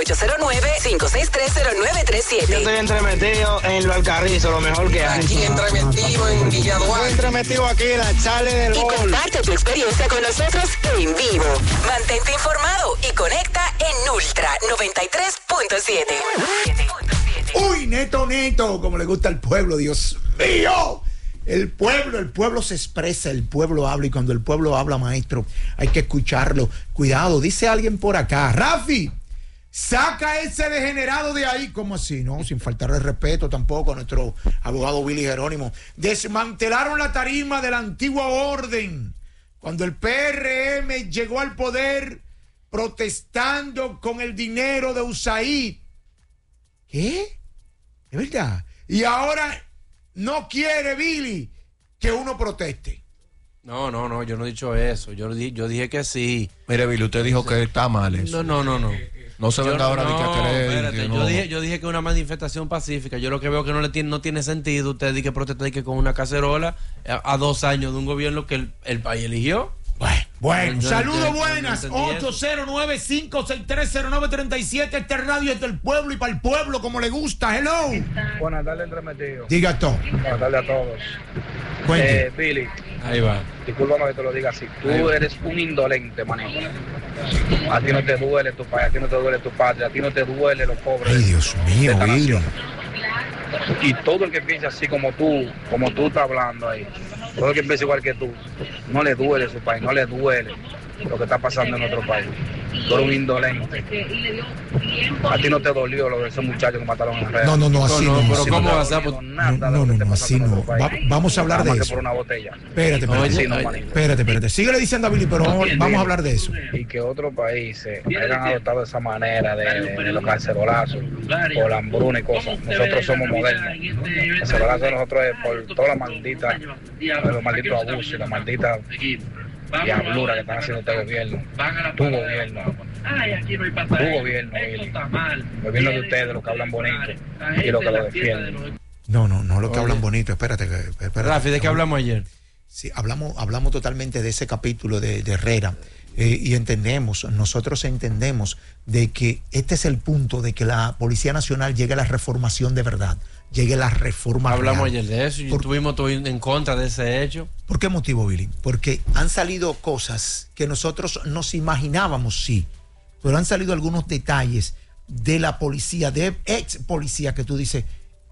809-5630937. Yo estoy entremetido en lo Alcarrizo, lo mejor que hay. Aquí entremetido en Villaduarte. Entremetido aquí en la Chale del Y Gol. comparte tu experiencia con nosotros en vivo. Mantente informado y conecta en Ultra 93.7. Uy, neto, como le gusta al pueblo, Dios mío. El pueblo se expresa, el pueblo habla, y cuando el pueblo habla, maestro, hay que escucharlo. Cuidado, dice alguien por acá, Rafi, saca ese degenerado de ahí. ¿Cómo así? No, sin faltarle respeto tampoco a nuestro abogado Willy Jerónimo. Desmantelaron la tarima de la antigua orden cuando el PRM llegó al poder protestando con el dinero de USAID. ¿Qué? ¿Es verdad? Y ahora no quiere Billy que uno proteste. No, yo no he dicho eso. Yo dije que sí. Mire, Billy, usted dijo que está mal eso. No. No se venga ahora de que querer. Espérate, no. yo dije que una manifestación pacífica. Yo lo que veo que no tiene sentido usted dice que protestar que con una cacerola a 2 años de un gobierno que el país eligió. Bueno, saludos buenas. No 809-5630937. Este radio es del pueblo y para el pueblo, como le gusta. Hello. Buenas tardes, entremetido. Diga todo. Buenas tardes a todos. Cuente. Billy, Ahí va. discúlpame que te lo diga así. Tú eres un indolente, manito. A ti no te duele tu país, a ti no te duele tu patria, a ti no te duele los pobres. Ay, Dios mío, de esta Billy. nación. Y todo el que piensa así como tú estás hablando ahí, todo el que piensa igual que tú, no le duele su país, no le duele lo que está pasando en nuestro país. Tú eres un indolente. A ti no te dolió lo de esos muchachos que mataron en Herrera. No, así no. Pero así ¿cómo no. va a ser? No, así no. Vamos a hablar de Nada más que eso. por una botella. Espérate. Espérate. Síguele diciendo a Billy, pero vamos a hablar de eso. Y que otros países hayan adoptado esa manera de los cacerolazos, por la hambruna y cosas. Nosotros somos modernos. El cacerolazo de nosotros es por toda la maldita, los malditos abusos y la maldita diablura que están haciendo este gobierno. Tu gobierno, Billy. El gobierno de ustedes, los que hablan bonito y los que lo defienden. No, lo que hablan bonito. Espérate. Rafi, ¿de qué hablamos ayer? Sí, hablamos totalmente de ese capítulo de Herrera. Y nosotros entendemos de que este es el punto de que la Policía Nacional llegue a la reformación de verdad, llegue a la reforma Hablamos real. ayer de eso y estuvimos en contra de ese hecho. ¿Por qué motivo, Billy? Porque han salido cosas que nosotros nos imaginábamos, sí, pero han salido algunos detalles de la policía, de ex policía, que tú dices,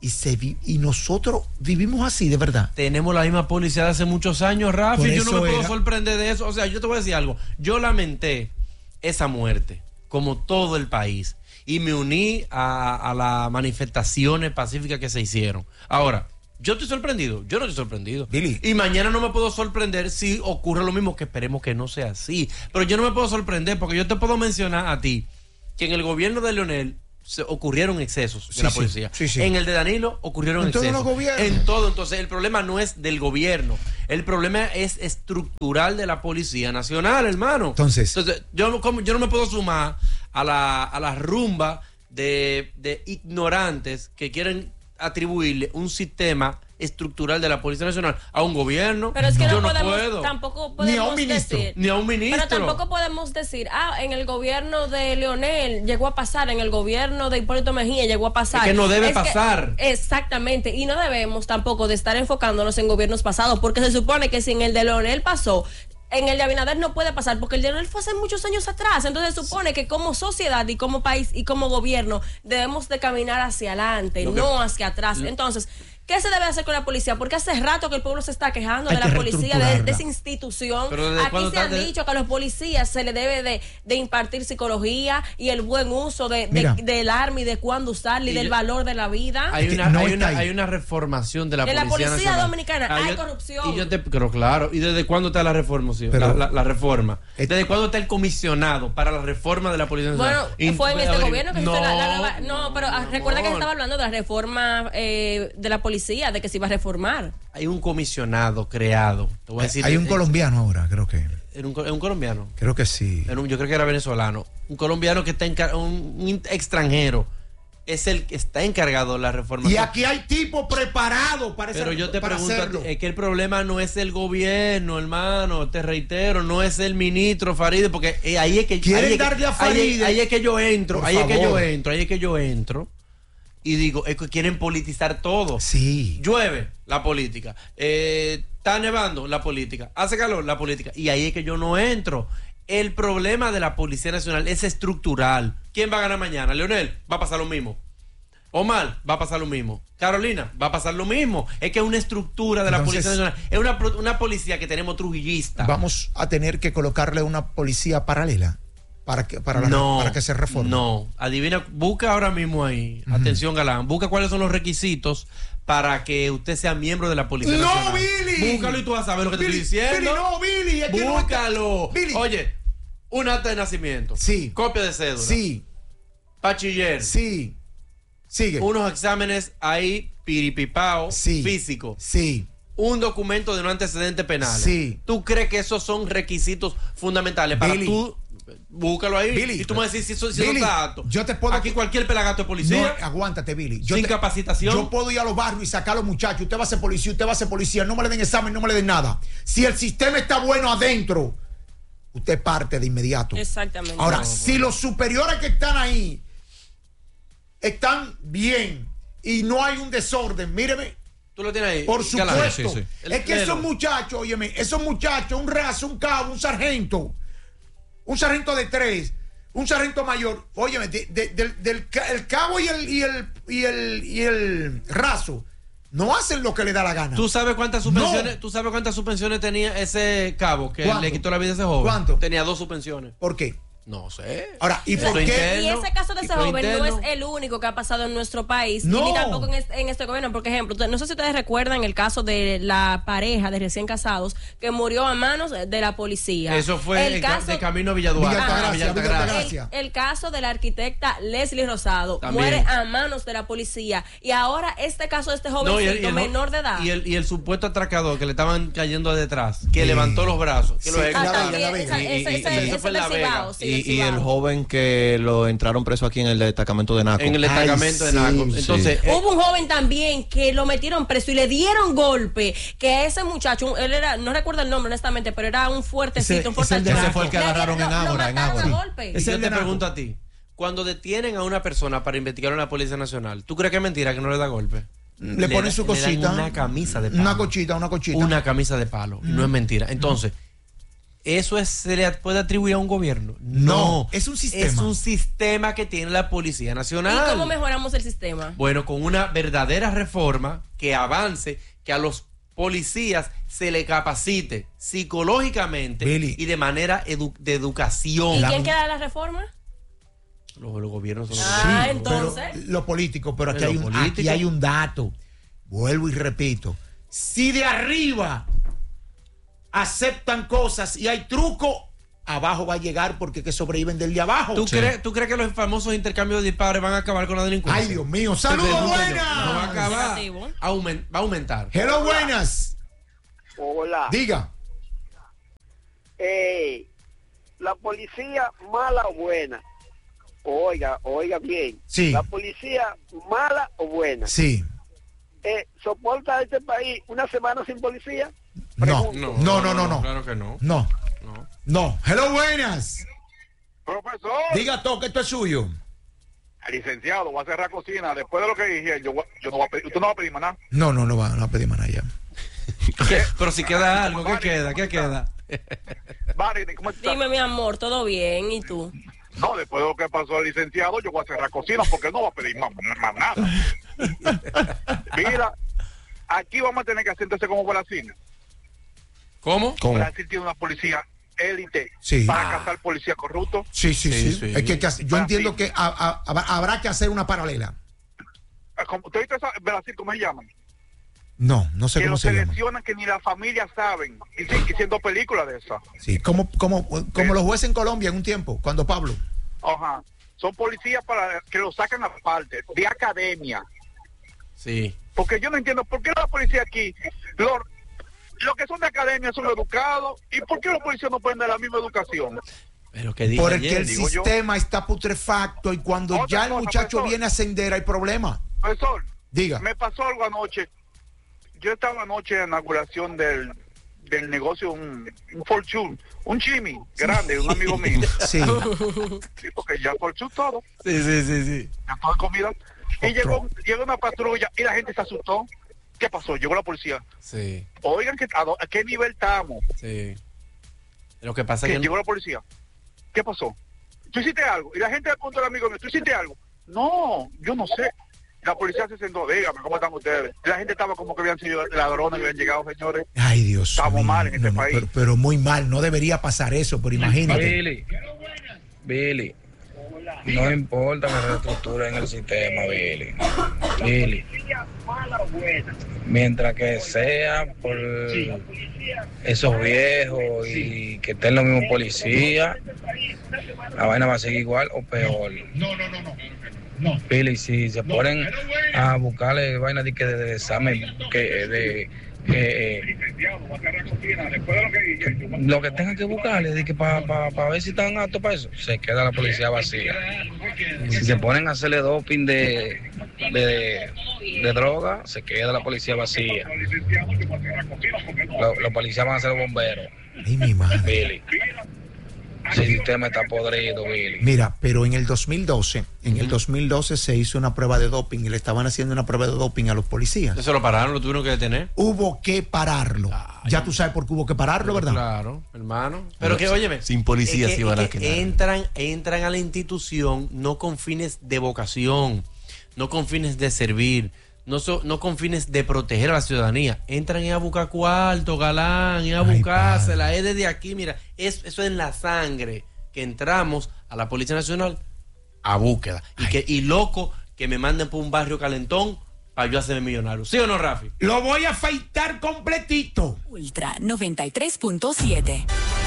y nosotros vivimos así, de verdad. Tenemos la misma policía de hace muchos años, Rafi. Yo no me puedo sorprender de eso. O sea, yo te voy a decir algo. Yo lamenté esa muerte, como todo el país, y me uní a las manifestaciones pacíficas que se hicieron. Ahora, ¿yo estoy sorprendido? Yo no estoy sorprendido. Billy. Y mañana no me puedo sorprender si ocurre lo mismo, que esperemos que no sea así. Pero yo no me puedo sorprender porque yo te puedo mencionar a ti que en el gobierno de Leonel ocurrieron excesos de la policía. Sí. En el de Danilo ocurrieron excesos. En todos los gobiernos. En todo. Entonces, el problema no es del gobierno. El problema es estructural de la Policía Nacional, hermano. Entonces yo no me puedo sumar a la rumba de ignorantes que quieren atribuirle un sistema estructural de la Policía Nacional a un gobierno. Pero es que yo no podemos, puedo. Tampoco podemos ni a un ministro, decir, ni a un ministro. Pero tampoco podemos decir, en el gobierno de Leonel llegó a pasar, en el gobierno de Hipólito Mejía llegó a pasar. Es que no debe pasar. Exactamente, y no debemos tampoco de estar enfocándonos en gobiernos pasados, porque se supone que si en el de Leonel pasó, en el de Abinader no puede pasar, porque el de Leonel fue hace muchos años atrás. Entonces se supone que como sociedad y como país y como gobierno debemos de caminar hacia adelante, no hacia atrás. Entonces, ¿qué se debe hacer con la policía? Porque hace rato que el pueblo se está quejando de la policía, de esa institución. Aquí se ha dicho que a los policías se le debe de impartir psicología y el buen uso del arma y de cuándo usarla y del valor de la vida. Hay una reformación de la Policía Nacional. En la policía dominicana hay corrupción. Pero claro, ¿y desde cuándo está la reformación? La reforma. ¿Desde cuándo está el comisionado para la reforma de la Policía Nacional? Bueno, fue en este gobierno que se hizo la nueva. No, pero recuerda que se estaba hablando de la reforma de la policía, de que se iba a reformar. Hay un comisionado creado. Te voy a decir, hay un colombiano ahora, creo que. ¿Es un colombiano? Creo que sí. Yo creo que era venezolano. Un colombiano que está un extranjero es el que está encargado de la reforma. Y aquí hay tipos preparados para Pero yo te pregunto, hacerlo. es que el problema no es el gobierno, hermano, te reitero, no es el ministro Faride, porque ahí es que quieren darle a Faride. Ahí es que yo entro, ahí es que yo entro y digo, es que quieren politizar todo. Sí. Llueve, la política. Está nevando, la política. Hace calor, la política. Y ahí es que yo no entro. El problema de la Policía Nacional es estructural. ¿Quién va a ganar mañana? Leonel, va a pasar lo mismo. Omar, va a pasar lo mismo. Carolina, va a pasar lo mismo. Es que es una estructura de la Policía Nacional. Es una policía que tenemos trujillista. Vamos a tener que colocarle una policía paralela para que se reforme. No, adivina, busca ahora mismo ahí. Atención, Galán. Busca cuáles son los requisitos para que usted sea miembro de la Policía Nacional. ¡No, Billy! Búscalo y tú vas a saber lo que te estoy diciendo. Billy, no, Billy. Es que búscalo. Billy. Oye, un acta de nacimiento. Sí. Copia de cédula. Sí. Bachiller. Sí. Sigue. Unos exámenes ahí, piripipao, sí. físico. Sí. Un documento de no antecedente penal. Sí. ¿Tú crees que esos son requisitos fundamentales para Billy. tú? Búscalo ahí. Billy, y tú me decís si eso Billy, está apto. yo te puedo... Aquí cualquier pelagato de policía. No, aguántate, Billy. Sin capacitación. Yo puedo ir a los barrios y sacar a los muchachos. Usted va a ser policía, no me le den examen, no me le den nada. Si el sistema está bueno adentro, usted parte de inmediato. Exactamente. Ahora, si los superiores que están ahí están bien y no hay un desorden, míreme. Tú lo tienes ahí. Por supuesto. Sí. Es que esos muchachos, óyeme, un raso, un cabo, un sargento de 3, un sargento mayor, óyeme, el cabo y el raso no hacen lo que le da la gana. ¿Tú sabes cuántas suspensiones? No. ¿Tú sabes cuántas suspensiones tenía ese cabo que le quitó la vida a ese joven? ¿Cuánto? Tenía 2 suspensiones. ¿Por qué? No sé. Ahora, ¿y por qué? Y ese caso de ese joven no es el único que ha pasado en nuestro país, ni tampoco en este gobierno. Por ejemplo, no sé si ustedes recuerdan el caso de la pareja de recién casados que murió a manos de la policía. Eso fue el caso de camino a Villaltagracia. El caso de la arquitecta Leslie Rosado también muere a manos de la policía. Y ahora este caso de este jovencito menor de edad. Y el supuesto atracador que le estaban cayendo detrás, que levantó los brazos, que lo Eso fue en La Vega. Y el joven que lo entraron preso aquí en el destacamento de Naco. En el destacamento de Naco. Entonces, hubo un joven también que lo metieron preso y le dieron golpe. Que ese muchacho, él era, no recuerdo el nombre honestamente, pero era un fuertecito, un fuertecito. Ese fue el que agarraron en Ágora. Y yo te pregunto a ti, cuando detienen a una persona para investigar a la Policía Nacional, ¿tú crees que es mentira que no le da golpe? Le ponen su cosita. Una camisa de palo. Una cochita. Una camisa de palo. No es mentira. Entonces, ¿eso se le puede atribuir a un gobierno? No, es un sistema. Es un sistema que tiene la Policía Nacional. ¿Y cómo mejoramos el sistema? Bueno, con una verdadera reforma que avance, que a los policías se le capacite psicológicamente y de manera de educación. ¿Y quién queda de la reforma? Los gobiernos son entonces. Lo político, pero aquí hay un dato. Vuelvo y repito. Si de arriba aceptan cosas y hay truco, abajo va a llegar porque que sobreviven del de abajo. ¿Tú crees que los famosos intercambios de disparos van a acabar con la delincuencia? Ay, Dios mío. ¡Saludos, buenas! No va a acabar. Va a aumentar. Hello, buenas. Hola. Diga. La policía mala o buena. Oiga bien. Sí. La policía mala o buena. Sí. ¿Soporta este país una semana sin policía? No. Claro que no. No. Hello, buenas. Profesor. Diga todo, que esto es suyo. Licenciado, voy a cerrar cocina. Después de lo que dije, yo no voy a pedir, usted no va a pedir más nada. No va a pedir más nada ya. Pero si queda algo, ¿qué queda? Vale, ¿cómo estás? Dime, mi amor, ¿todo bien? ¿Y tú? No, después de lo que pasó al licenciado, yo voy a cerrar cocina porque no va a pedir más nada. Mira, aquí vamos a tener que hacerse como Brasil. ¿Cómo? Brasil tiene una policía élite para cazar policía corrupto. Sí. Es que yo entiendo que habrá que hacer una paralela. ¿Usted viste Brasil cómo se llaman? No sé cómo se llama. Que lo seleccionan que ni la familia saben. Y siendo películas de esas. Sí, como los jueces en Colombia en un tiempo, cuando Pablo. Ajá. Son policías para que lo sacan aparte, de academia. Sí. Porque yo no entiendo por qué la policía aquí, los que son de academia son educados, y por qué los policías no pueden dar la misma educación. Pero que diga porque el sistema está putrefacto y cuando ya el muchacho viene a ascender hay problema. Profesor, diga. Me pasó algo anoche. Yo estaba anoche en la inauguración del negocio, un Fortune, un Jimmy grande, un amigo mío. Sí. Sí, porque ya Fortune todo. Sí. Ya todo comida. Y llegó una patrulla y la gente se asustó. ¿Qué pasó? Llegó la policía. Sí. Oigan, ¿a qué nivel estamos? Sí. Lo que pasa es que... Llegó la policía. ¿Qué pasó? ¿Tú hiciste algo? Y la gente le preguntó al amigo mío, ¿tú hiciste algo? No, yo no sé. La policía se sentó, dígame, ¿cómo están ustedes? Y la gente estaba como que habían sido ladrones, habían llegado, señores. Ay, Dios mío. Estamos mal en este país. Pero muy mal, no debería pasar eso, pero imagínate. Billy, no importa que reestructuren el sistema, Billy. Mientras que sea por esos viejos y que estén los mismos policías, la vaina va a seguir igual o peor. No. Billy, si se ponen a buscarle vaina de examen, lo que tengan que buscarle, de que para ver si están aptos para eso, se queda la policía vacía. Si se ponen a hacerle doping de droga, se queda la policía vacía. Los policías van a ser bomberos. Ay, mi madre. Billy. Sí, el sistema está podrido, Billy. Mira, pero en el 2012 se hizo una prueba de doping y le estaban haciendo una prueba de doping a los policías. ¿Eso lo pararon? ¿Lo tuvieron que detener? Hubo que pararlo. Ya tú sabes por qué hubo que pararlo, ¿verdad? Claro, hermano. Pero que, óyeme. Sin policías iban a quedar. Entran a la institución no con fines de vocación, no con fines de servir, no con fines de proteger a la ciudadanía. Entran a buscar cuarto, galán, a buscársela. Es desde aquí, mira, eso es en la sangre que entramos a la Policía Nacional a búsqueda. Y loco que me manden por un barrio calentón para yo hacerme millonario. ¿Sí o no, Rafi? Lo voy a afeitar completito. Ultra 93.7.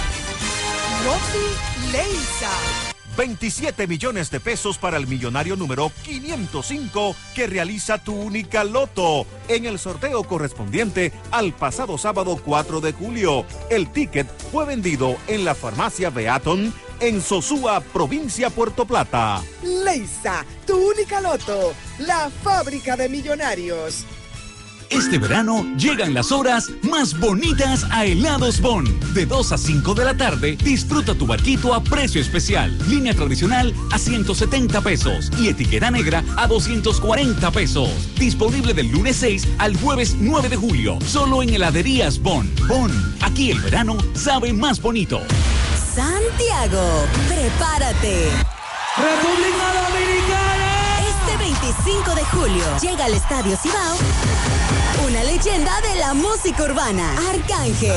Rosy Leisa. 27 millones de pesos para el millonario número 505 que realiza Tu Única Loto en el sorteo correspondiente al pasado sábado 4 de julio. El ticket fue vendido en la farmacia Beaton en Sosúa, provincia Puerto Plata. Leisa, Tu Única Loto, la fábrica de millonarios. Este verano llegan las horas más bonitas a Helados Bon. De 2 a 5 de la tarde, disfruta tu barquito a precio especial. Línea tradicional a 170 pesos y etiqueta negra a 240 pesos. Disponible del lunes 6 al jueves 9 de julio. Solo en Heladerías Bon. Bon, aquí el verano sabe más bonito. Santiago, prepárate. República Dominicana. Este 25 de julio llega al Estadio Cibao una leyenda de la música urbana, Arcángel.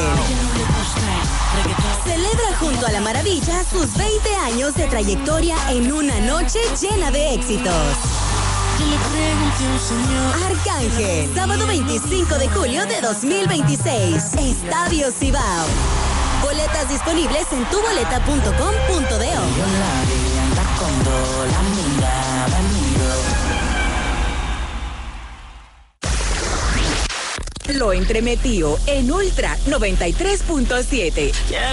Celebra junto a La Maravilla sus 20 años de trayectoria en una noche llena de éxitos. Arcángel, sábado 25 de julio de 2026, Estadio Cibao. Boletas disponibles en tuboleta.com.do. Lo entremetió en Ultra 93.7.